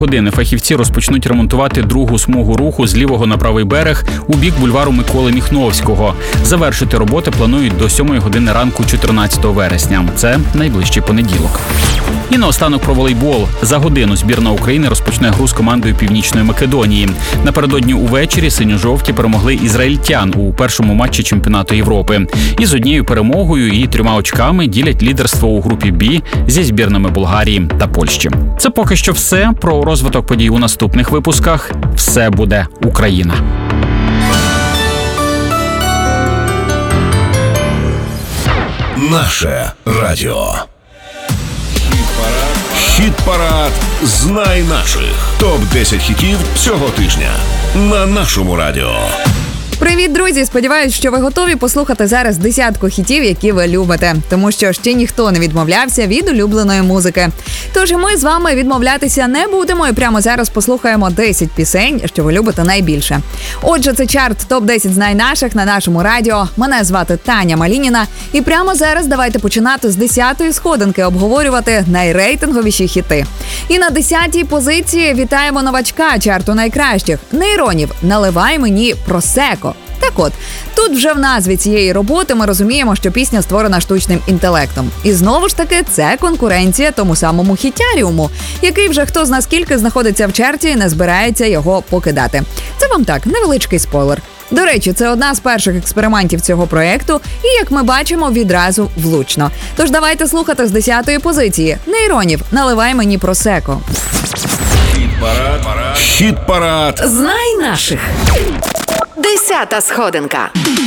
Години фахівці розпочнуть ремонтувати другу смугу руху з лівого на правий берег у бік бульвару Миколи Міхновського. Завершити роботи планують до 7 години ранку 14 вересня. Це найближчий понеділок. І наостанок про волейбол. За годину збірна України розпочне гру з командою Північної Македонії. Напередодні увечері синьо-жовті перемогли ізраїльтян у першому матчі чемпіонату Європи. І з однією перемогою і 3 очками ділять лідерство у групі «Б» зі збірними Болгарії та Польщі. Це поки що все. Про розвиток подій у наступних випусках. Все буде Україна. Наше радіо. Хіт-парад «Знай наших». Топ-10 хітів цього тижня на нашому радіо. Привіт, друзі! Сподіваюсь, що ви готові послухати зараз десятку хітів, які ви любите. Тому що ще ніхто не відмовлявся від улюбленої музики. Тож ми з вами відмовлятися не будемо і прямо зараз послухаємо 10 пісень, що ви любите найбільше. Отже, це чарт ТОП-10 «Знай наших» на нашому радіо. Мене звати Таня Малініна. І прямо зараз давайте починати з 10-ї сходинки обговорювати найрейтинговіші хіти. І на 10-й позиції вітаємо новачка чарту найкращих. Нейронів «Наливай мені просеко». Так от, тут вже в назві цієї роботи ми розуміємо, що пісня створена штучним інтелектом. І знову ж таки, це конкуренція тому самому хітяріуму, який вже хто зна скільки знаходиться в чарті і не збирається його покидати. Це вам так, невеличкий спойлер. До речі, це одна з перших експериментів цього проєкту і, як ми бачимо, відразу влучно. Тож давайте слухати з 10-ї позиції. Нейронів «Наливай мені просеко». Хіт-парад. «Знай наших». 10-та сходинка.